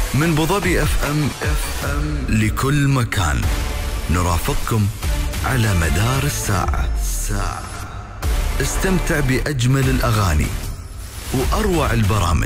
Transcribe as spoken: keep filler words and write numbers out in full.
من ابوظبي اف ام اف ام لكل مكان، نرافقكم على مدار الساعة ساعة. استمتع بأجمل الأغاني وأروع البرامج